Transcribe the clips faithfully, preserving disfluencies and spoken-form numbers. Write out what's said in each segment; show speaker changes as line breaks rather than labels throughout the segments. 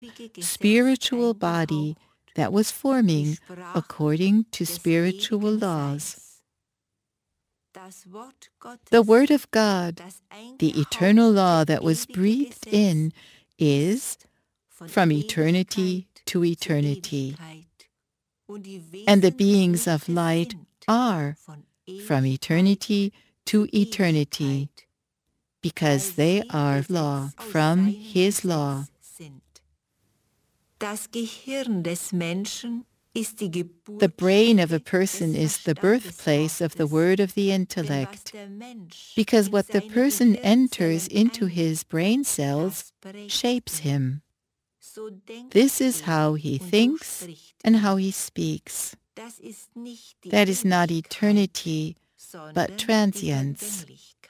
spiritual body that was forming according to spiritual laws. The Word of God, the eternal law that was breathed in, is from eternity to eternity. And the beings of light are from eternity to eternity, because they are law from His law. The brain of a person is the birthplace of the word of the intellect, because what the person enters into his brain cells shapes him. This is how he thinks and how he speaks. That is not eternity, but transience.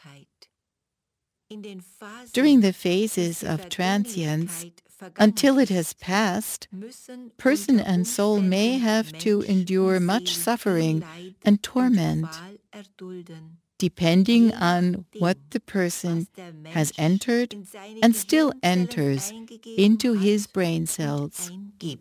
During the phases of transience, until it has passed, person and soul may have to endure much suffering and torment, depending on what the person has entered and still enters into his brain cells.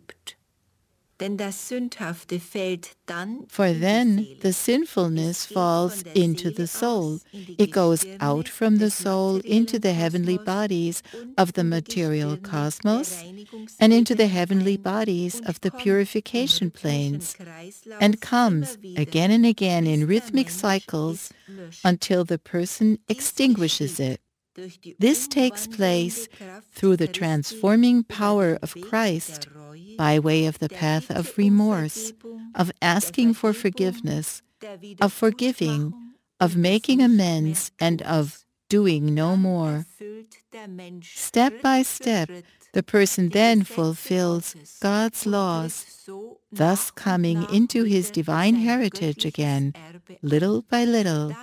For then the sinfulness falls into the soul. It goes out from the soul into the heavenly bodies of the material cosmos and into the heavenly bodies of the purification planes, and comes again and again in rhythmic cycles until the person extinguishes it. This takes place through the transforming power of Christ by way of the path of remorse, of asking for forgiveness, of forgiving, of making amends, and of doing no more. Step by step, the person then fulfills God's laws, thus coming into his divine heritage again, little by little.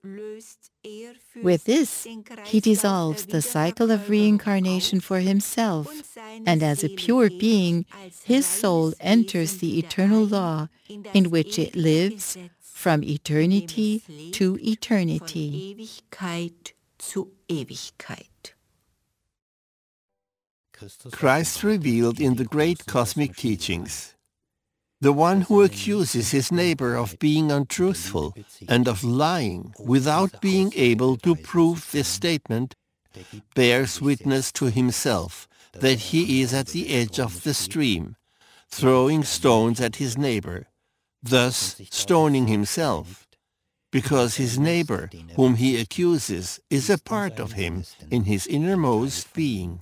With this, he dissolves the cycle of reincarnation for himself, and as a pure being, his soul enters the eternal law in which it lives from eternity to eternity.
Christ revealed in the great cosmic teachings. The one who accuses his neighbor of being untruthful and of lying without being able to prove this statement bears witness to himself that he is at the edge of the stream, throwing stones at his neighbor, thus stoning himself, because his neighbor, whom he accuses, is a part of him in his innermost being.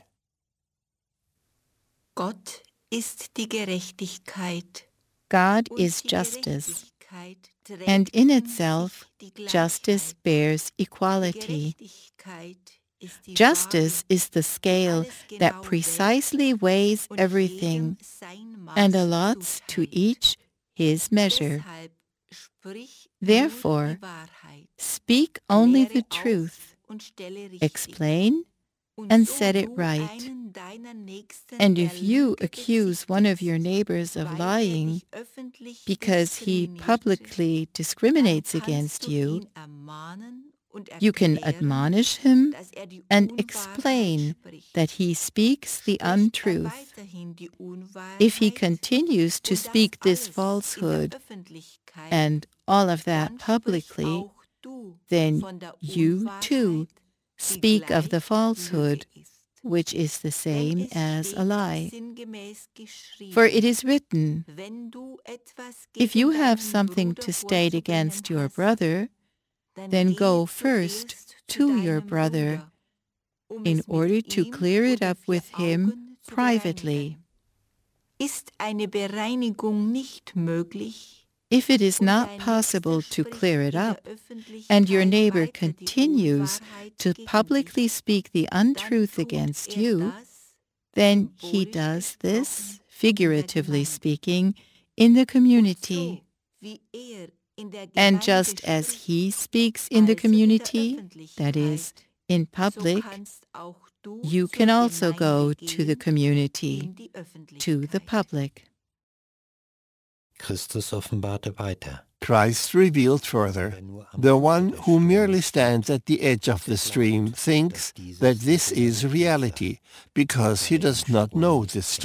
Gott ist die Gerechtigkeit.
God is justice, and in itself, justice bears equality. Justice is the scale that precisely weighs everything and allots to each his measure. Therefore, speak only the truth, explain and set it right. And if you accuse one of your neighbors of lying because he publicly discriminates against you, you can admonish him and explain that he speaks the untruth. If he continues to speak this falsehood and all of that publicly, then you too speak of the falsehood, which is the same as a lie. For it is written, if you have something to state against your brother, then go first to your brother in order to clear it up with him privately.
Ist eine Bereinigung nicht möglich?
If it is not possible to clear it up, and your neighbor continues to publicly speak the untruth against you, then he does this, figuratively speaking, in the community. And just as he speaks in the community, that is, in public, you can also go to the community, to the public.
Christus offenbarte weiter.
Christ revealed further, the one who merely stands at the edge of the stream thinks that this is reality, because he does not know the stream.